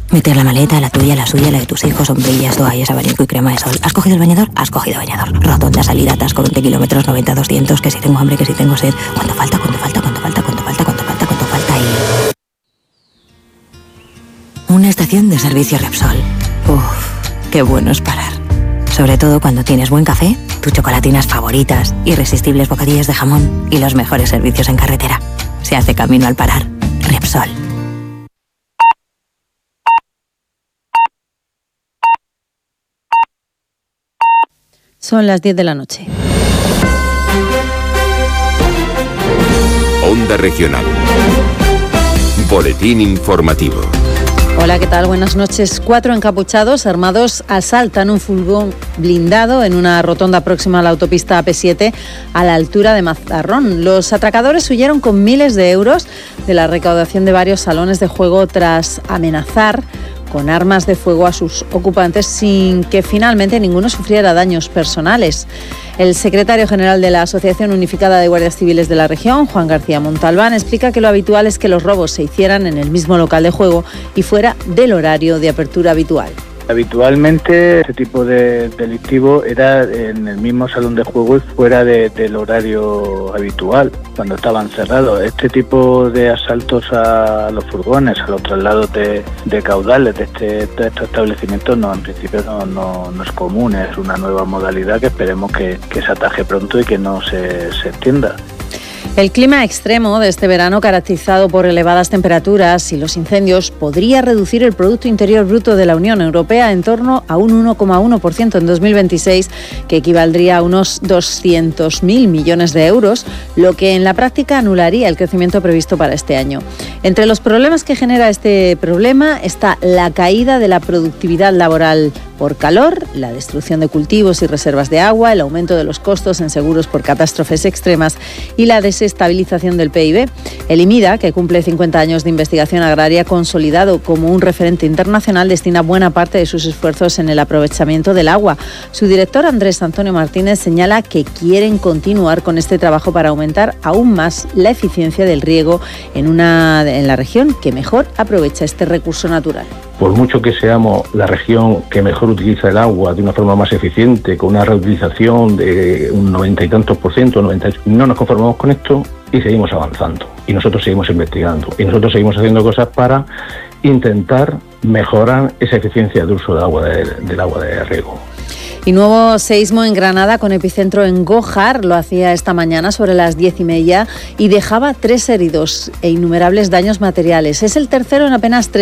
Meter la maleta, la tuya, la suya, la de tus hijos, sombrillas, toallas, abanico y crema de sol. ¿Has cogido el bañador? Has cogido bañador. Rotonda, salida, atasco, 20 kilómetros, 90, 200, que si tengo hambre, que si tengo sed. ¿Cuánto falta? Y... Una estación de servicio Repsol. Uf, qué bueno es parar. Sobre todo cuando tienes buen café, tus chocolatinas favoritas, irresistibles bocadillos de jamón y los mejores servicios en carretera. Se hace camino al parar. Repsol. Son las 10 de la noche. Onda Regional. Boletín informativo. Hola, ¿qué tal? Buenas noches. 4 encapuchados armados asaltan un furgón blindado en una rotonda próxima a la autopista AP7 a la altura de Mazarrón. Los atracadores huyeron con miles de euros de la recaudación de varios salones de juego tras amenazar con armas de fuego a sus ocupantes sin que finalmente ninguno sufriera daños personales. El secretario general de la Asociación Unificada de Guardias Civiles de la región, Juan García Montalbán, explica que lo habitual es que los robos se hicieran en el mismo local de juego y fuera del horario de apertura habitual. Habitualmente este tipo de delictivo era en el mismo salón de juego y fuera del horario habitual, cuando estaban cerrados. Este tipo de asaltos a los furgones, a los traslados de caudales de estos establecimientos, no, en principio no es común, es una nueva modalidad que esperemos que se ataje pronto y que no se extienda. El clima extremo de este verano, caracterizado por elevadas temperaturas y los incendios, podría reducir el Producto Interior Bruto de la Unión Europea en torno a un 1,1% en 2026, que equivaldría a unos 200.000 millones de euros, lo que en la práctica anularía el crecimiento previsto para este año. Entre los problemas que genera este problema está la caída de la productividad laboral por calor, la destrucción de cultivos y reservas de agua, el aumento de los costos en seguros por catástrofes extremas y la desestabilización del PIB. El IMIDA, que cumple 50 años de investigación agraria, consolidado como un referente internacional, destina buena parte de sus esfuerzos en el aprovechamiento del agua. Su director, Andrés Antonio Martínez, señala que quieren continuar con este trabajo para aumentar aún más la eficiencia del riego en la región que mejor aprovecha este recurso natural. Por mucho que seamos la región que mejor utiliza el agua de una forma más eficiente, con una reutilización de un 90 y tantos por ciento, no nos conformamos con esto y seguimos avanzando. Y nosotros seguimos investigando. Y nosotros seguimos haciendo cosas para intentar mejorar esa eficiencia de uso del agua de riego. Y nuevo seísmo en Granada con epicentro en Gójar, lo hacía esta mañana sobre las 10:30 y dejaba 3 heridos e innumerables daños materiales. Es el tercero en apenas 3